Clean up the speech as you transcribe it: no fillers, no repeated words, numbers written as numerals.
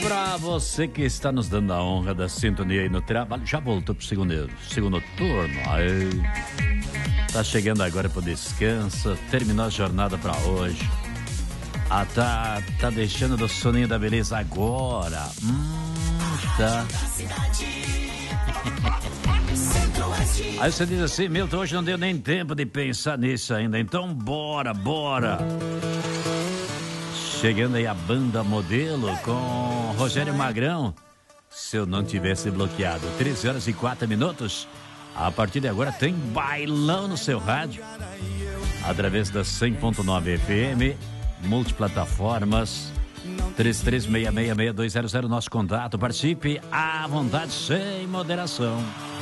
Pra você que está nos dando a honra da sintonia aí no trabalho, já voltou pro segundo turno. Aí, tá chegando agora pro descanso, terminou a jornada pra hoje. Tá deixando do soninho da beleza agora. Tá. Aí você diz assim, Milton, hoje não deu nem tempo de pensar nisso ainda, então bora. Chegando aí a Banda Modelo com Rogério Magrão. Se eu não tivesse bloqueado, 13h04. A partir de agora tem bailão no seu rádio. Através da 100.9 FM, multiplataformas. 33666200, nosso contato. Participe à vontade, sem moderação.